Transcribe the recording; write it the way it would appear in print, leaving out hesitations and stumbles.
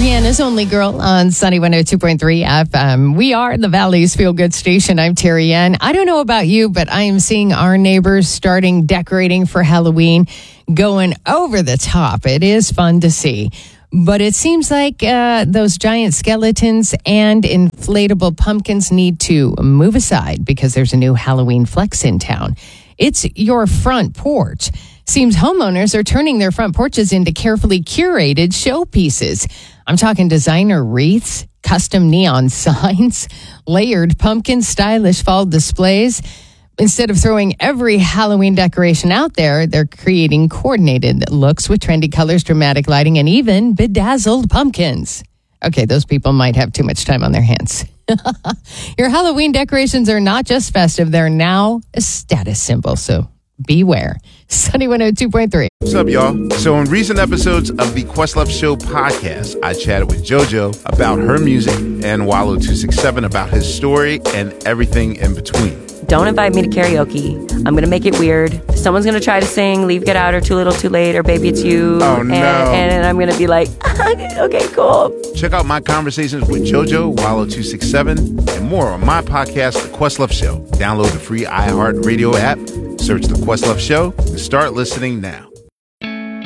Indiana's only girl on Sunny 102.3 FM. We are the Valley's Feel Good Station. I'm Terry Ann. I don't know about you, but I am seeing our neighbors starting decorating for Halloween, going over the top. It is fun to see. But it seems like those giant skeletons and inflatable pumpkins need to move aside because there's a new Halloween flex in town. It's your front porch. Seems homeowners are turning their front porches into carefully curated showpieces. I'm talking designer wreaths, custom neon signs, layered pumpkins, stylish fall displays. Instead of throwing every Halloween decoration out there, they're creating coordinated looks with trendy colors, dramatic lighting, and even bedazzled pumpkins. Okay, those people might have too much time on their hands. Your Halloween decorations are not just festive, they're now a status symbol, so beware. Sunny 102.3. What's up, y'all? So in recent episodes of the Questlove Show podcast, I chatted with JoJo about her music and Wallow267 about his story and everything in between. Don't invite me to karaoke. I'm going to make it weird. Someone's going to try to sing Leave, Get Out, or Too Little, Too Late, or Baby It's You. Oh, no. And I'm going to be like, okay, cool. Check out my conversations with JoJo, Wallow267, and more on my podcast, The Questlove Show. Download the free iHeartRadio app, search The Questlove Show, and start listening now.